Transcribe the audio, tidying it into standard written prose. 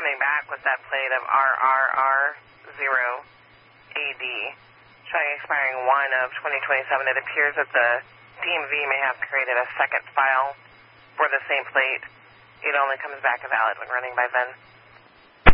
coming back with that plate of RRR0AD, showing expiring 1 of 2027. It appears that the DMV may have created a second file for the same plate. It only comes back valid when running by VIN.